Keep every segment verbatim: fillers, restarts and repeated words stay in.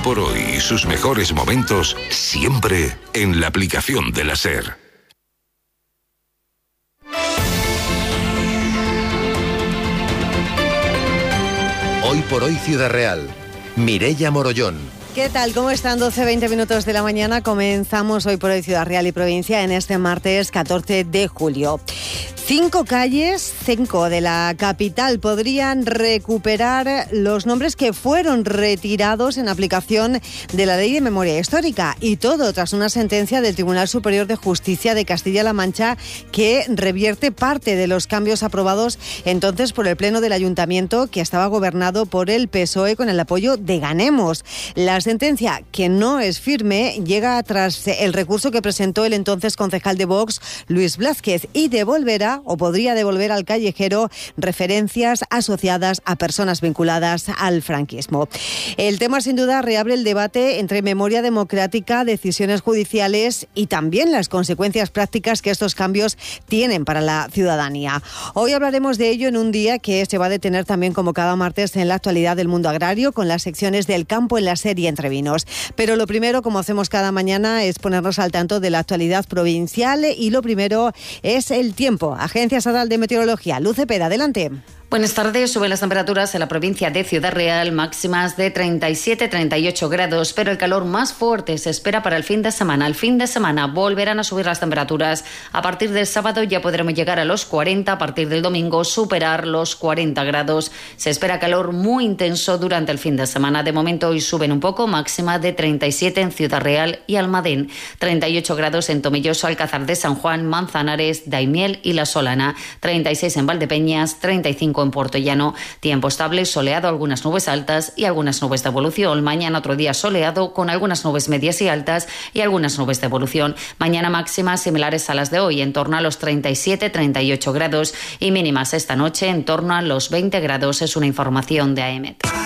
por hoy y sus mejores momentos siempre en la aplicación de la SER. Hoy por hoy Ciudad Real. Mireia Morollón. ¿Qué tal? ¿Cómo están? doce veinte minutos de la mañana. Comenzamos Hoy por hoy Ciudad Real y Provincia en este martes catorce de julio. Cinco calles, cinco de la capital, podrían recuperar los nombres que fueron retirados en aplicación de la Ley de Memoria Histórica. Y todo tras una sentencia del Tribunal Superior de Justicia de Castilla-La Mancha que revierte parte de los cambios aprobados entonces por el Pleno del Ayuntamiento, que estaba gobernado por el P S O E con el apoyo de Ganemos. La sentencia, que no es firme, llega tras el recurso que presentó el entonces concejal de Vox, Luis Blázquez, y devolverá o podría devolver al callejero referencias asociadas a personas vinculadas al franquismo. El tema, sin duda, reabre el debate entre memoria democrática, decisiones judiciales y también las consecuencias prácticas que estos cambios tienen para la ciudadanía. Hoy hablaremos de ello en un día que se va a detener también, como cada martes, en la actualidad del mundo agrario, con las secciones del campo en la serie Entre Vinos. Pero lo primero, como hacemos cada mañana, es ponernos al tanto de la actualidad provincial, y lo primero es el tiempo. Agencia Estatal de Meteorología. Luz Cepeda, adelante. Buenas tardes. Suben las temperaturas en la provincia de Ciudad Real, máximas de treinta y siete a treinta y ocho grados, pero el calor más fuerte se espera para el fin de semana. El fin de semana volverán a subir las temperaturas. A partir del sábado ya podremos llegar a los cuarenta, a partir del domingo superar los cuarenta grados. Se espera calor muy intenso durante el fin de semana. De momento hoy suben un poco, máxima de treinta y siete en Ciudad Real y Almadén, treinta y ocho grados en Tomelloso, Alcázar de San Juan, Manzanares, Daimiel y La Solana, treinta y seis en Valdepeñas, treinta y cinco en Puerto Llano. Tiempo estable, soleado, algunas nubes altas y algunas nubes de evolución. Mañana otro día soleado con algunas nubes medias y altas y algunas nubes de evolución. Mañana máximas similares a las de hoy, en torno a los treinta y siete a treinta y ocho grados, y mínimas esta noche en torno a los veinte grados. Es una información de A E M E T.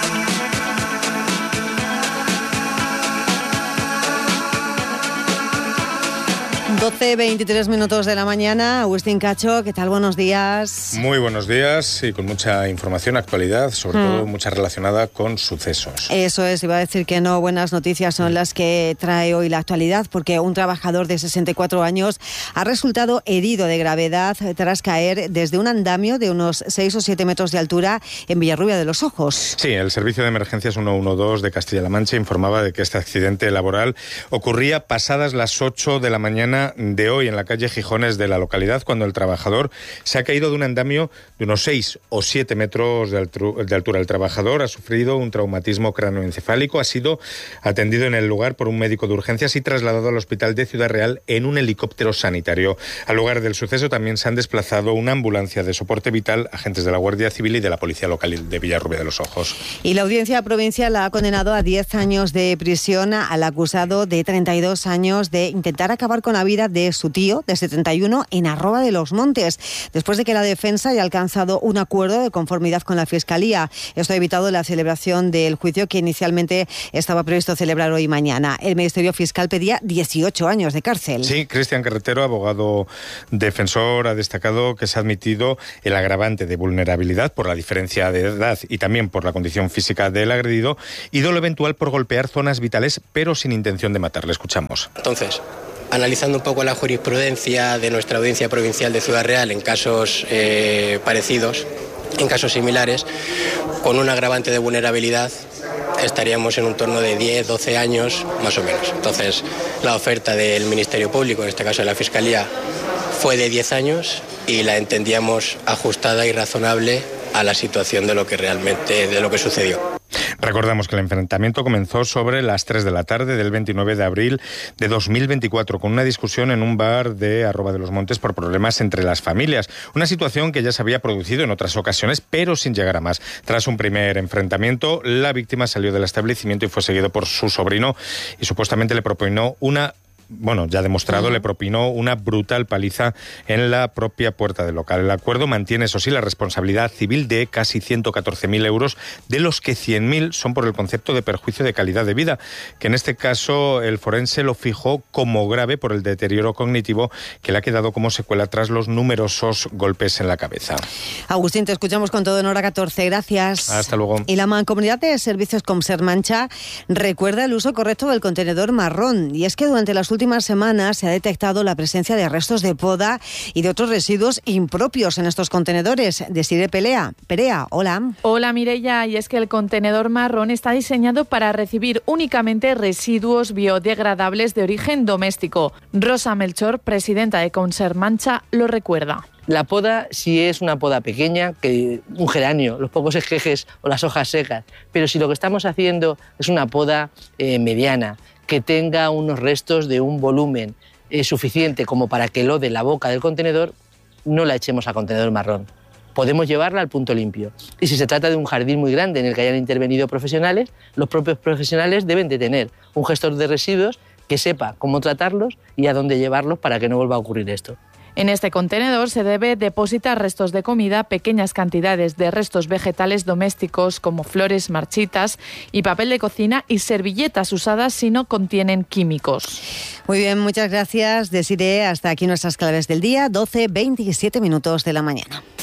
doce veintitrés minutos de la mañana. Agustín Cacho, ¿qué tal? Buenos días. Muy buenos días y con mucha información, actualidad, sobre mm. todo mucha relacionada con sucesos. Eso es, iba a decir que no. Buenas noticias son las que trae hoy la actualidad, porque un trabajador de sesenta y cuatro años ha resultado herido de gravedad tras caer desde un andamio de unos seis o siete metros de altura en Villarrubia de los Ojos. Sí, el Servicio de Emergencias ciento doce de Castilla-La Mancha informaba de que este accidente laboral ocurría pasadas las ocho de la mañana de hoy en la calle Gijones de la localidad, cuando el trabajador se ha caído de un andamio de unos seis o siete metros de, altu- de altura. El trabajador ha sufrido un traumatismo cráneoencefálico, ha sido atendido en el lugar por un médico de urgencias y trasladado al hospital de Ciudad Real en un helicóptero sanitario. Al lugar del suceso también se han desplazado una ambulancia de soporte vital, agentes de la Guardia Civil y de la Policía Local de Villarrubia de los Ojos. Y la Audiencia Provincial ha condenado a diez años de prisión al acusado de treinta y dos años de intentar acabar con la vida de su tío, de setenta y uno, en Arroba de los Montes, después de que la defensa haya alcanzado un acuerdo de conformidad con la Fiscalía. Esto ha evitado la celebración del juicio que inicialmente estaba previsto celebrar hoy y mañana. El Ministerio Fiscal pedía dieciocho años de cárcel. Sí, Cristian Carretero, abogado defensor, ha destacado que se ha admitido el agravante de vulnerabilidad por la diferencia de edad y también por la condición física del agredido, y dolo eventual por golpear zonas vitales, pero sin intención de matar. Le escuchamos. Entonces, analizando un poco la jurisprudencia de nuestra Audiencia Provincial de Ciudad Real en casos eh, parecidos, en casos similares, con un agravante de vulnerabilidad, estaríamos en un torno de diez, doce años más o menos. Entonces, la oferta del Ministerio Público, en este caso de la Fiscalía, fue de diez años y la entendíamos ajustada y razonable a la situación de lo que realmente, de lo que sucedió. Recordamos que el enfrentamiento comenzó sobre las tres de la tarde del veintinueve de abril de dos mil veinticuatro, con una discusión en un bar de Arroba de los Montes por problemas entre las familias. Una situación que ya se había producido en otras ocasiones, pero sin llegar a más. Tras un primer enfrentamiento, la víctima salió del establecimiento y fue seguido por su sobrino y supuestamente le propinó una bueno, ya demostrado, uh-huh. le propinó una brutal paliza en la propia puerta del local. El acuerdo mantiene, eso sí, la responsabilidad civil de casi ciento catorce mil euros, de los que cien mil son por el concepto de perjuicio de calidad de vida, que en este caso el forense lo fijó como grave por el deterioro cognitivo que le ha quedado como secuela tras los numerosos golpes en la cabeza. Agustín, te escuchamos con todo en Hora catorce. Gracias. Hasta luego. Y la Mancomunidad de Servicios Consermancha recuerda el uso correcto del contenedor marrón. Y es que durante las últimas semanas se ha detectado la presencia de restos de poda y de otros residuos impropios en estos contenedores. Desiree Pelea. Perea, hola. Hola, Mireia. Y es que el contenedor marrón está diseñado para recibir únicamente residuos biodegradables de origen doméstico. Rosa Melchor, presidenta de Consermancha, lo recuerda. La poda, si es una poda pequeña, que un geranio, los pocos esquejes o las hojas secas, pero si lo que estamos haciendo es una poda eh, mediana, que tenga unos restos de un volumen eh, suficiente como para que lo de la boca del contenedor, no la echemos a contenedor marrón. Podemos llevarla al punto limpio. Y si se trata de un jardín muy grande en el que hayan intervenido profesionales, los propios profesionales deben de tener un gestor de residuos que sepa cómo tratarlos y a dónde llevarlos para que no vuelva a ocurrir esto. En este contenedor se debe depositar restos de comida, pequeñas cantidades de restos vegetales domésticos como flores marchitas y papel de cocina y servilletas usadas si no contienen químicos. Muy bien, muchas gracias, Desiree. Hasta aquí nuestras claves del día, doce veintisiete minutos de la mañana.